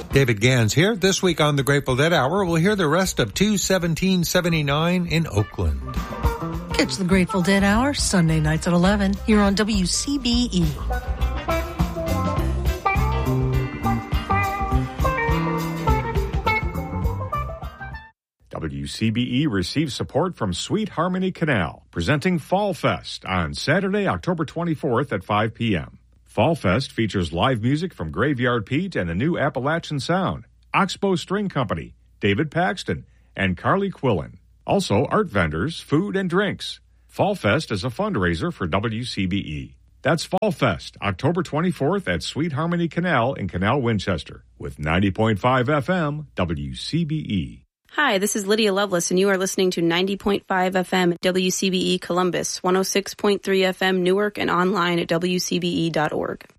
David Gans here. This week on the Grateful Dead Hour, we'll hear the rest of 21779 in Oakland. It's the Grateful Dead Hour, Sunday nights at 11, here on WCBE. WCBE receives support from Sweet Harmony Canal, presenting Fall Fest on Saturday, October 24th at 5 p.m. Fall Fest features live music from Graveyard Pete and the New Appalachian Sound, Oxbow String Company, David Paxton, and Carly Quillen. Also, art vendors, food, and drinks. Fall Fest is a fundraiser for WCBE. That's Fall Fest, October 24th at Sweet Harmony Canal in Canal, Winchester, with 90.5 FM WCBE. Hi, this is Lydia Lovelace, and you are listening to 90.5 FM WCBE Columbus, 106.3 FM Newark, and online at WCBE.org.